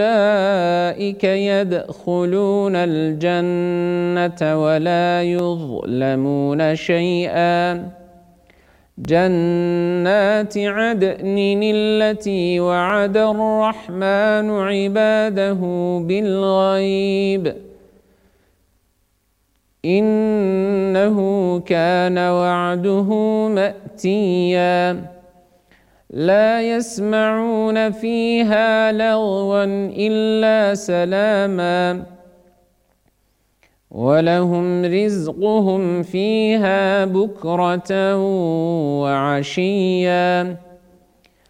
أولئك يدخلون الجنة ولا يظلمون شيئا جنات عدن التي وعد الرحمن عباده بالغيب إنه كان وعده مأتيا لا يسمعون فيها لغوا إلا سلاما ولهم رزقهم فيها بكرة وعشيا